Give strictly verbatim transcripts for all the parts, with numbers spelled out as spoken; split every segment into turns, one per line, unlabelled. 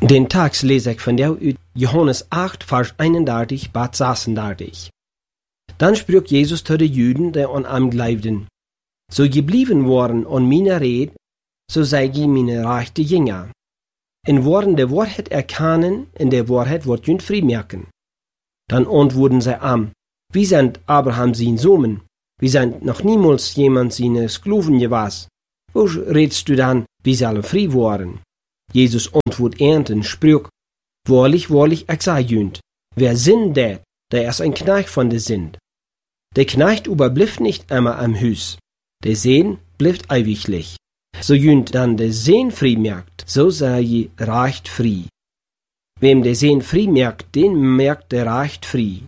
Den Tags lese ich von der uit Johannes acht, Vers eenendertig bis zesendertig. Dan sprak Jesus tot de Juden, die aan hem geloofden. Zo je blijven worden aan mijn red, zo zij je mijn rechte jünger. En worden de waarheid erkennen, en de waarheid wordt jun vrijmerken. Dan antwoorden zij hem, wie zijn Abraham zijn zonen? Wie zijn nog niemals jemand zijn skloven gewas? Hoe redest du dan, wie zullen vrij worden? Jesus antwoordt en sprak, waarlich, waarlich, ik zeg junt, wer sind dat, der ist ein Knecht von de sind. Der Knecht überblieft nicht immer am Hus, der Sehn blieft ewiglich. So junt dann der Sehn frei merkt, so sei je recht frei. Wem der Sehn frei merkt, den merkt der recht frei.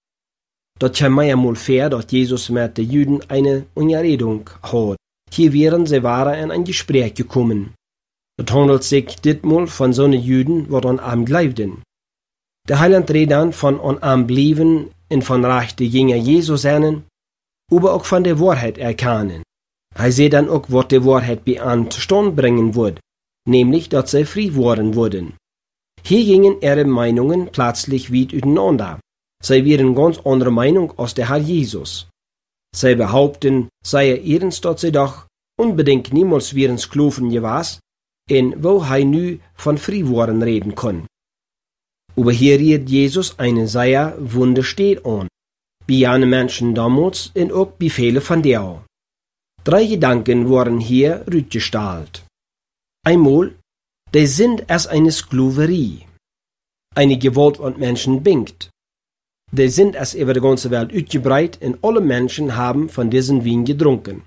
Dort kam mir mal fair, dass Jesus mit den Juden eine Unterredung hat. Hier wären sie waren in ein Gespräch gekommen. Es handelt sich ditmal von so ne Juden, wat an am glaubden. Der Heiland redet dann von an am blieben und von rechte Jünger Jesus sein, aber auch von der Wahrheit erkennen. Er sieht dann auch, was die Wahrheit beant stand bringen wird, nämlich, dass sie frei worden wurden. Hier gingen ihre Meinungen plötzlich weit auseinander. Sie wären ganz andere Meinung als der Herr Jesus. Sie behaupten, sei er ernst, dass sie doch unbedingt niemals wären Skloven gewesen, en wo hij nu von frei worden reden kann. Aber hier redet Jesus eine sehr wunde Steht an, bei jenen Menschen damals und auch bei vielen von der. Drei Gedanken wurden hier rückgestellt. Einmal, die sind es eine Sklaverei, eine Gewalt und Menschen bingt. Die sind es über die ganze Welt ausgebreitet und alle Menschen haben von diesen Wein getrunken.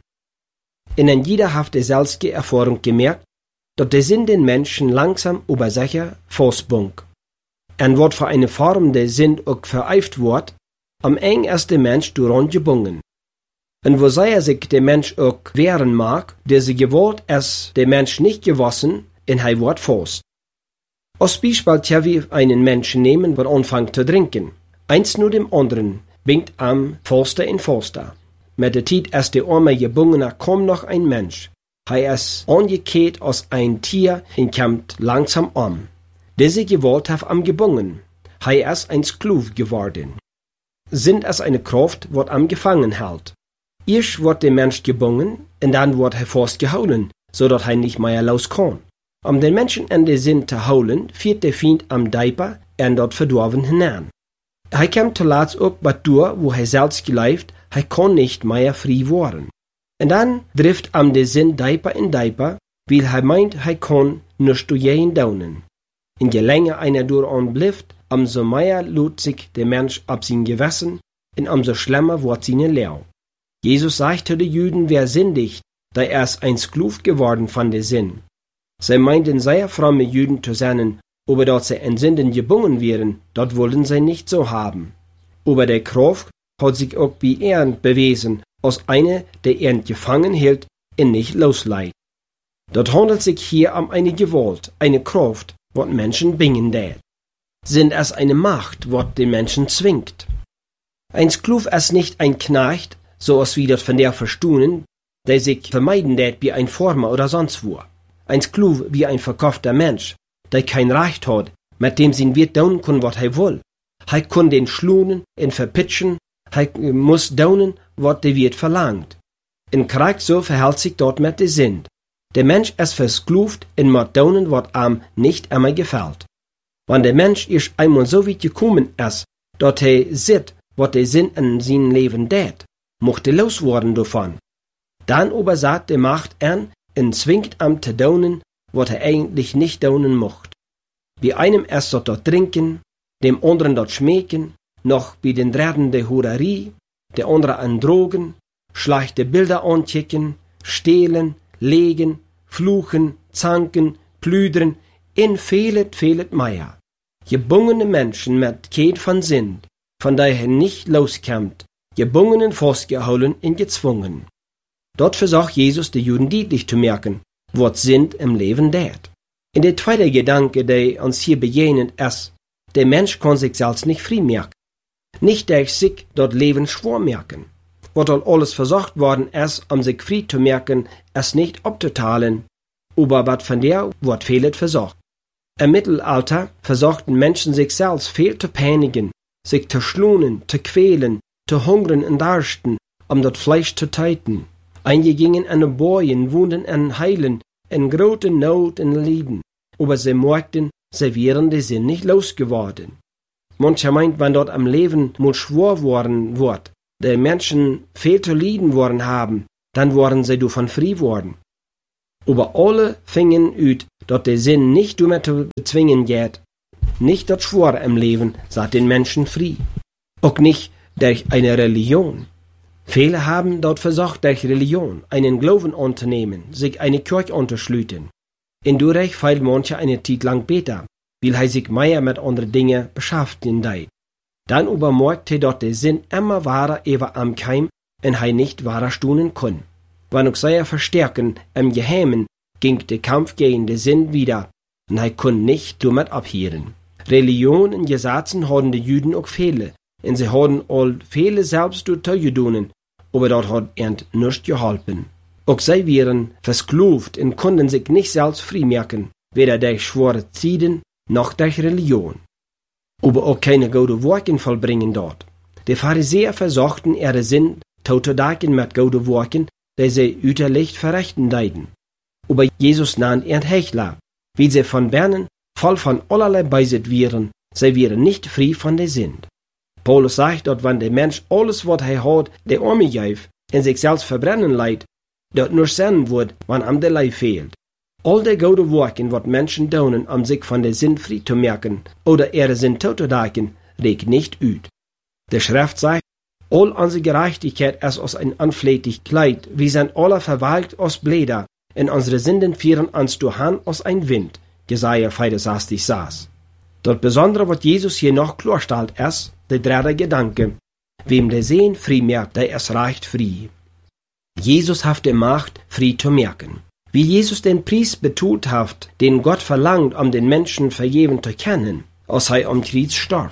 Und jeder hat die selbste Erfahrung gemerkt, dass der Sinn den Menschen langsam über sich festbunkt. Und wat für eine Form der Sinn auch vereift wird, am eng ist der Mensch daran gebunden. Und wo sei er sich der Mensch auch wehren mag, diese Gewalt ist der Mensch nicht gewassen, und er wird fast. Als Beispiel tja wir einen Menschen nehmen, der anfängt zu trinken. Eins nur dem anderen, bingt am faster und faster. Mit der Zeit ist der arme Gebungener kaum noch ein Mensch. Er ist angekehrt als ein Tier und kommt langsam an. Diese Gewalt hat am gebungen. Er ist ein Sklav geworden. Sind es eine Kraft, wat am gefangen hält. Erst wird der Mensch gebungen, und dann wird er festgehauen, so dass er nicht mehr los kann. Um den Menschen in den Sinn zu holen, führt der Feind am Deiper und dort verdorben hinein. Er kommt zuletzt auch bei durch, wo er selbst geleift, er kann nicht mehr frei werden. Und dann trifft am der Sinn Deiper in Deiper, weil er meint, er kann nicht durch jeden daunen. Und je länger einer daran bleibt, umso mehr lud sich der Mensch ab sein Gewissen, und umso schlimmer wird seine Lehre. Jesus sagt zu den Juden, wer sündigt, da er ist ein Sklav geworden von der Sinn. Sie meinten sehr fromme Juden zu sein, aber dort sie in Sünden gebunden wären, dort wollten sie nicht so haben. Aber der Kraft hat sich auch bei ihnen bewiesen, als eine, der ihn gefangen hielt und nicht losleiht. Dort handelt sich hier um eine Gewalt, eine Kraft, wat Menschen bingen dät. Sind es eine Macht, wat den Menschen zwingt. Ein Sklav ist nicht ein Knecht, so als wir das von der verstehen, der sich vermeiden dät wie ein Former oder sonst wo. Ein Sklav wie ein verkaufter Mensch, der kein Recht hat, mit dem sie wird tun kann, wat er will. Er kann den schlunen und verpitschen, er muss tun, wat der wird verlangt. In Krieg so verhält sich dort mit der Sinn. Der Mensch ist versklavt und muss tun, wat ihm nicht immer gefällt. Wenn der Mensch erst einmal so weit gekommen ist, dass er sieht, wat der Sinn in seinem Leben tät, mocht er loswerden davon. Dann aber sagt der Macht an und zwingt ihm zu tun, wat er eigentlich nicht tun mocht. Wie einem erst dort trinken, dem anderen dort schmecken, noch wie den Dritten der Hurerie, der andere an Drogen, schlechte Bilder anchecken, stehlen, legen, fluchen, zanken, plüdern, in vielet, vielet mehr. Gebungene Menschen mit Keet von Sinn, von daher nicht loskommt, gebungenen festgehauen und gezwungen. Dort versucht Jesus die Juden deutlich zu merken, was Sinn im Leben tät. In der zweite Gedanke, der uns hier begegnet, ist, der Mensch kann sich selbst nicht frei merken. Nicht durch sich dort Leben schwor merken. Was dort alles versucht worden ist, um sich frei zu merken, ist nicht abzuteilen, aber was von der wird fehlet versucht. Im Mittelalter versuchten Menschen sich selbst viel zu peinigen, sich zu schlunen, zu quälen, zu hungern und darsten, um das Fleisch zu töten. Einige gingen an Bojen, wunden an Heilen, in großer Not und Leiden. Aber sie merkten, sie wären die Sinn nicht losgeworden. Mancher meint, wenn dort am Leben mal schwor worden wird, die Menschen viel zu leiden worden haben, dann waren sie davon frei worden. Aber alle fingen ut, dass der Sinn nicht mehr zu bezwingen geht. Nicht das Schwor im Leben sagt den Menschen frei. Auch nicht durch eine Religion. Viele haben dort versucht, durch Religion einen Glauben anzunehmen, sich eine Kirche anzuschließen. In dadurch feilt manche eine Zeit lang besser, weil er sich mehr mit anderen Dingen beschäftigen deit. Dann übermerkt er, dass der Sinn immer wahrer über am Keim und er nicht wahrer stunden kann. Wenn auch sie verstärken im Geheimen, ging der Kampf gegen den Sinn wieder und er kann nicht damit abhören. Religion und Gesetzen haben die Juden auch viele, und sie haben all viele selbst durchgedonnen, aber dort hat er nicht geholfen. Auch sie wären versklavt und konnten sich nicht selbst frei merken, weder durch schwere Zeiten noch durch Religion. Aber auch keine gute Worte vollbringen dort. Die Pharisäer versuchten ihre Sinn zu decken mit guten Worten, die sie üterlich verrechten deuten. Aber Jesus nannt er Hechler, wie sie von Bernen voll von allerlei Beisit wären, sie wären nicht frei von der Sinn. Paulus sagt dort, wenn der Mensch alles, was er hat, der Arme gibt, in sich selbst verbrennen leidt, dort nur sein wird, wann am der Leib fehlt. All die gute Worte, was Menschen tun, um sich von der Sinn frei zu merken oder ihre Sinn zu decken, regt nicht üt. Der Schrift sagt, all unsere Gerechtigkeit ist aus ein anflätig Kleid, wie sind alle verwalkt aus Bläder, und unsere Sünden führen uns durch Hand aus ein Wind. Jesaja vierundsechzig saß. Das Besondere, was Jesus hier noch klarstellt, ist, der dritte Gedanke. Wem der Sehen frei merkt, der ist recht frei. Jesus hat die Macht, frei zu merken. Wie Jesus den Preis betont hat, den Gott verlangt, um den Menschen vergeben zu können, als er am Kreuz starb.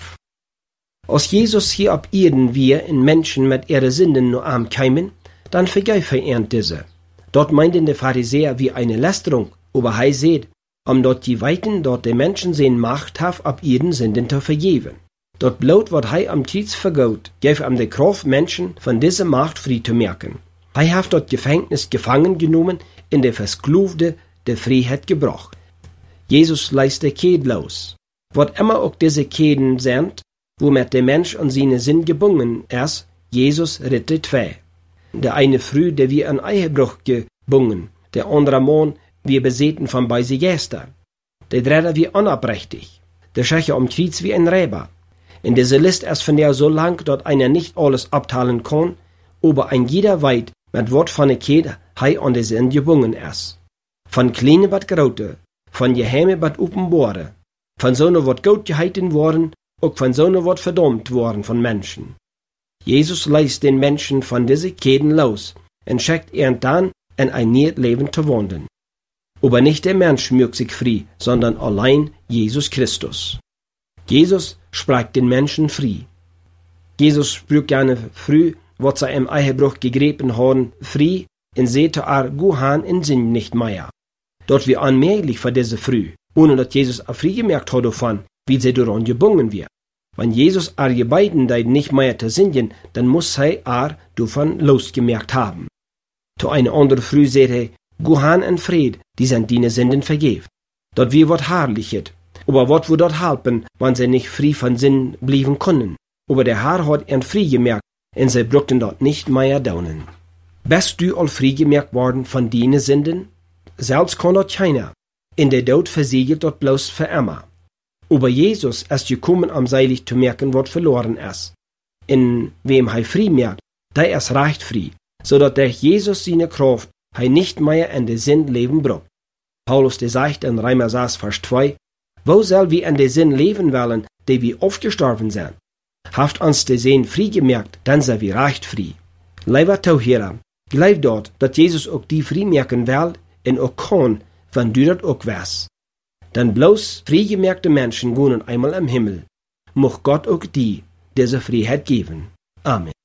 Als Jesus hier auf Erden wir in Menschen mit ihren Sünden nur am keimen, dann vergib er diese. Dort meinten die Pharisäer wie eine Lästerung, aber er seht, um dort die Weiten, dort die Menschen sehen Macht haben, ab ihren Sünden zu vergeben. Dort Blut, was er am Kreuz vergaut, gäf am die Kraft Menschen von dieser Macht frei zu merken. Er hat dort Gefängnis gefangen genommen, in der Versklavte der Freiheit gebracht. Jesus lässt die Käden los. Was immer auch diese Käden sind, womit der Mensch an seine Sinn gebunden ist, Jesus rettet zwei. Der eine früh, der wie ein Ehebruch gebunden, der andere Mann, wie besäten von beise Gäste. Der dritte wie unabrechtig. Der Schächer am Kreuz wie ein Räber. In dieser Liste ist von der so lang, dass einer nicht alles abteilen kann, aber ein jeder weit, mit Wort von der Käde, hei an der Sinn gebunden ist. Von kleine bat grote, von geheime bat uppenbare, von so ne wat gut gehalten worden, auch von so ne wat verdammt worden von Menschen. Jesus lässt den Menschen von diese Käden los und schickt ihn dann in ein neues Leben zu wandeln. Aber nicht der Mensch mögt sich frei, sondern allein Jesus Christus. Jesus sprach den Menschen frei. Jesus sprach gerne früh, was sie im Ehebruch gegriffen haben, frei, und sehte er Guhan in Sinn nicht mehr. Dort wie allmählich für diese früh, ohne dass Jesus er frei gemerkt hat davon, wie sie daran gebunden wird. Wenn Jesus er die beiden da nicht mehr zu singen, dann muss er er davon losgemerkt haben. Zu einer anderen früh seht er, Guhan in Fried, die sind deine Sünden vergebt. Dort wie wat Herrlichet, aber wat wo dort halpen, wenn sie nicht frei von Sinn blieben können. Aber der Herr hat ihn frei gemerkt, und sie brückten dort nicht mehr daunen. Bist du all frei gemerkt worden von deinen Sünden? Selbst kann dort keiner. In der Tod versiegelt dort bloß für immer. Aber Jesus ist gekommen, um seilig zu merken, was verloren ist. In wem er frei merkt, der ist recht frei, so dass durch Jesus seine Kraft er nicht mehr in der Sinn leben braucht. Paulus der sagt in Römer sechs, Vers zwei, wo soll wir in der Sinn leben wollen, die wir aufgestorben sind? Haft uns der Sinn frei gemerkt, dann sind wir recht frei. Lieber Zuhörer, glaub dort, dass Jesus auch die frei merken will und auch kann, wenn du das auch weißt. Denn bloß frei gemerkte Menschen wohnen einmal im Himmel. Mocht Gott auch die diese Freiheit geben. Amen.